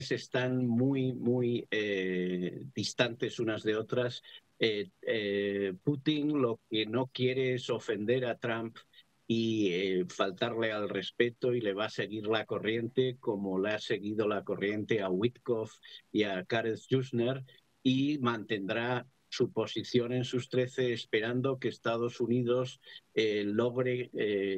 están muy distantes unas de otras. Putin lo que no quiere es ofender a Trump y faltarle al respeto, y le va a seguir la corriente como le ha seguido la corriente a Witkoff y a Karel Jussner, y mantendrá su posición en sus 13, esperando que Estados Unidos logre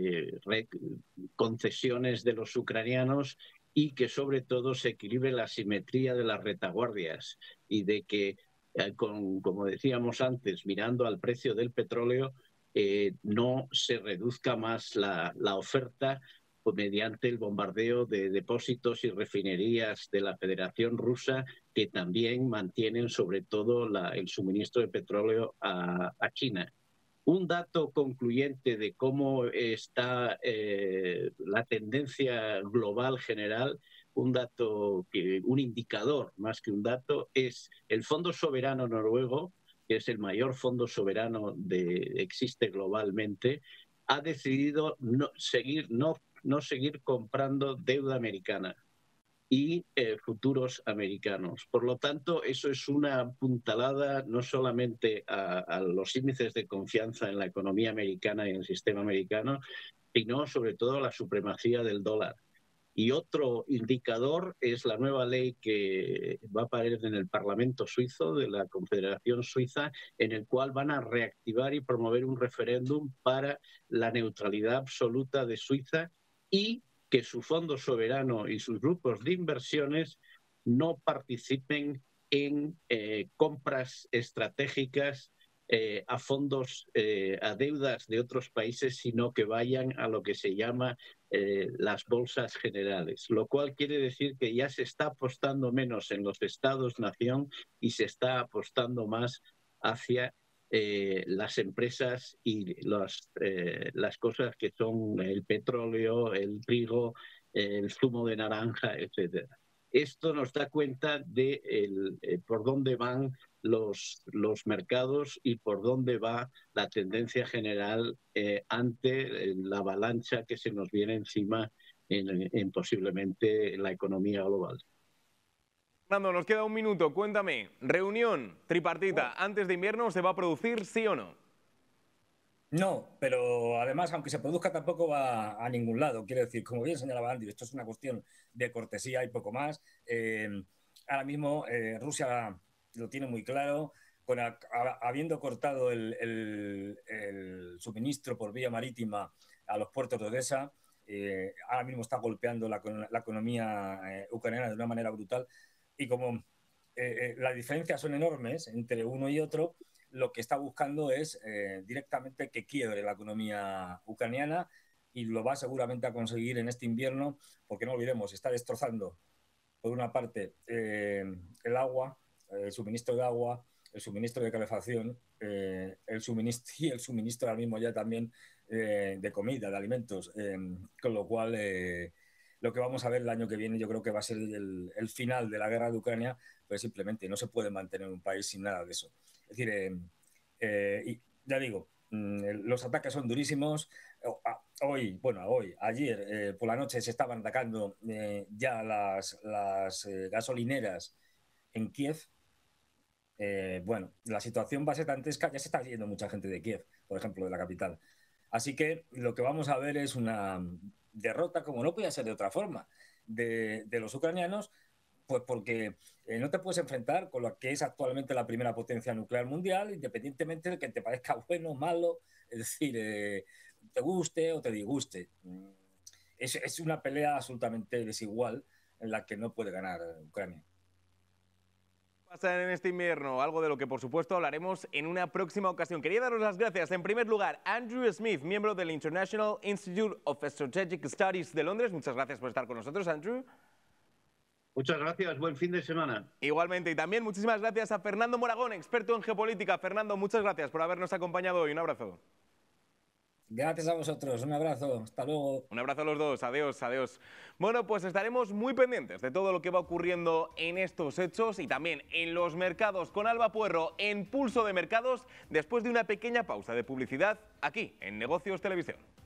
concesiones de los ucranianos y que sobre todo se equilibre la simetría de las retaguardias, y de que, como decíamos antes, mirando al precio del petróleo, no se reduzca más la oferta mediante el bombardeo de depósitos y refinerías de la Federación Rusa, que también mantienen sobre todo el suministro de petróleo a China. Un dato concluyente de cómo está la tendencia global general, un indicador más que un dato, es el Fondo Soberano Noruego, que es el mayor fondo soberano que existe globalmente, ha decidido no seguir comprando deuda americana y futuros americanos. Por lo tanto, eso es una puntalada no solamente a los índices de confianza en la economía americana y en el sistema americano, sino sobre todo a la supremacía del dólar. Y otro indicador es la nueva ley que va a aparecer en el Parlamento suizo, de la Confederación Suiza, en el cual van a reactivar y promover un referéndum para la neutralidad absoluta de Suiza, y que su fondo soberano y sus grupos de inversiones no participen en compras estratégicas a fondos, a deudas de otros países, sino que vayan a lo que se llama las bolsas generales, lo cual quiere decir que ya se está apostando menos en los estados-nación y se está apostando más hacia las empresas y las cosas que son el petróleo, el trigo, el zumo de naranja, etcétera. Esto nos da cuenta de por dónde van los mercados y por dónde va la tendencia general ante la avalancha que se nos viene encima en posiblemente la economía global. Fernando, nos queda un minuto. Cuéntame, reunión tripartita antes de invierno, ¿se va a producir, sí o no? No, pero además, aunque se produzca, tampoco va a ningún lado. Quiero decir, como bien señalaba Andy, esto es una cuestión de cortesía y poco más. Ahora mismo Rusia lo tiene muy claro, habiendo cortado el suministro por vía marítima a los puertos de Odessa. Ahora mismo está golpeando la economía ucraniana de una manera brutal, y como las diferencias son enormes entre uno y otro, lo que está buscando es directamente que quiebre la economía ucraniana, y lo va seguramente a conseguir en este invierno, porque no olvidemos, está destrozando por una parte el agua, el suministro de agua, el suministro de calefacción, el suministro ahora mismo ya también de comida, de alimentos, con lo cual lo que vamos a ver el año que viene yo creo que va a ser el final de la guerra de Ucrania, pues simplemente no se puede mantener un país sin nada de eso. Es decir, y ya digo, los ataques son durísimos. Ayer por la noche se estaban atacando ya las gasolineras en Kiev. La situación va a ser dantesca. Ya se está yendo mucha gente de Kiev, por ejemplo, de la capital. Así que lo que vamos a ver es una derrota, como no podía ser de otra forma, de los ucranianos, pues porque no te puedes enfrentar con lo que es actualmente la primera potencia nuclear mundial, independientemente de que te parezca bueno o malo, es decir, te guste o te disguste. Es una pelea absolutamente desigual en la que no puede ganar Ucrania. Pasar en este invierno, algo de lo que por supuesto hablaremos en una próxima ocasión. Quería daros las gracias, en primer lugar, Andrew Smith, miembro del International Institute of Strategic Studies de Londres. Muchas gracias por estar con nosotros, Andrew. Muchas gracias, buen fin de semana. Igualmente, y también muchísimas gracias a Fernando Moragón, experto en geopolítica. Fernando, muchas gracias por habernos acompañado hoy. Un abrazo. Gracias a vosotros, un abrazo, hasta luego. Un abrazo a los dos, adiós, adiós. Bueno, pues estaremos muy pendientes de todo lo que va ocurriendo en estos hechos y también en los mercados con Alba Puerro en Pulso de Mercados, después de una pequeña pausa de publicidad aquí en Negocios Televisión.